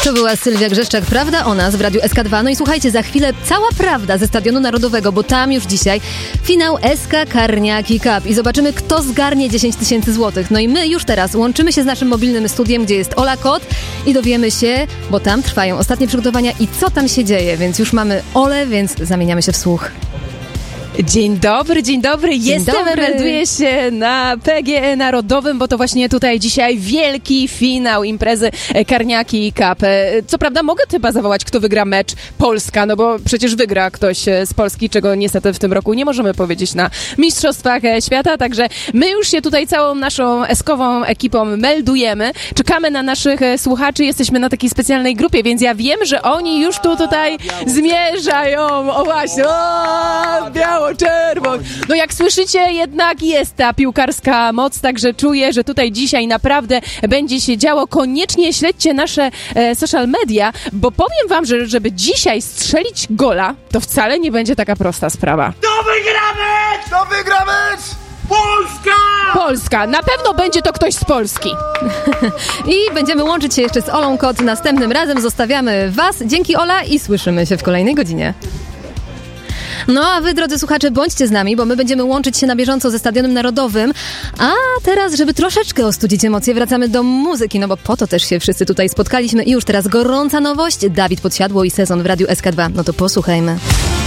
To była Sylwia Grzeszczak, Prawda o nas w Radiu SK2. No i słuchajcie, za chwilę cała prawda ze Stadionu Narodowego, bo tam już dzisiaj finał SK Karniaki Cup i zobaczymy, kto zgarnie 10 000 złotych. No i my już teraz łączymy się z naszym mobilnym studiem, gdzie jest Ola Kot i dowiemy się, bo tam trwają ostatnie przygotowania i co tam się dzieje, więc już mamy Olę, więc zamieniamy się w słuch. Dzień dobry. Melduję się na PGE Narodowym, bo to właśnie tutaj dzisiaj wielki finał imprezy Karniaki Cup. Co prawda mogę chyba zawołać, kto wygra mecz Polska, no bo przecież wygra ktoś z Polski, czego niestety w tym roku nie możemy powiedzieć na Mistrzostwach Świata, także my już się tutaj całą naszą eskową ekipą meldujemy. Czekamy na naszych słuchaczy, jesteśmy na takiej specjalnej grupie, więc ja wiem, że oni już tutaj zmierzają. O właśnie, biało-czerwoń. No jak słyszycie, jednak jest ta piłkarska moc, także czuję, że tutaj dzisiaj naprawdę będzie się działo. Koniecznie śledźcie nasze social media, bo powiem wam, że żeby dzisiaj strzelić gola, to wcale nie będzie taka prosta sprawa. Kto wygra mecz? Polska! Na pewno będzie to ktoś z Polski. I będziemy łączyć się jeszcze z Olą Kot następnym razem. Zostawiamy was. Dzięki, Ola, i słyszymy się w kolejnej godzinie. No a wy, drodzy słuchacze, bądźcie z nami, bo my będziemy łączyć się na bieżąco ze Stadionem Narodowym. A teraz, żeby troszeczkę ostudzić emocje, wracamy do muzyki, no bo po to też się wszyscy tutaj spotkaliśmy. I już teraz gorąca nowość, Dawid Podsiadło i Sezon w Radiu SK2. No to posłuchajmy.